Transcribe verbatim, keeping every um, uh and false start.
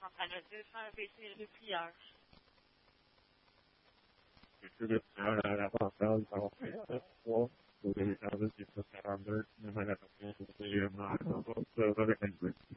Rapaz, às vezes faz besteira de pior. Tudo pior, era papel, estava feito, pô, tudo irritado, tipo, caramba, não vai dar pra frente, não sei, mas, não sei,